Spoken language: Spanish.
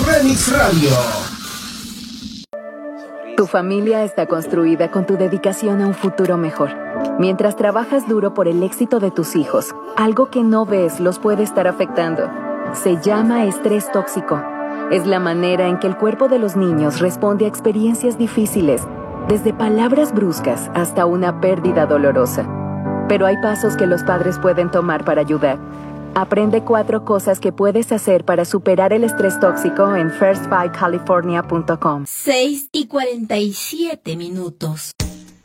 Remix Radio. Tu familia está construida con tu dedicación a un futuro mejor. Mientras trabajas duro por el éxito de tus hijos, algo que no ves los puede estar afectando. Se llama estrés tóxico. Es la manera en que el cuerpo de los niños responde a experiencias difíciles, desde palabras bruscas hasta una pérdida dolorosa. Pero hay pasos que los padres pueden tomar para ayudar. Aprende 4 cosas que puedes hacer para superar el estrés tóxico en first5california.com. 6:47 minutos.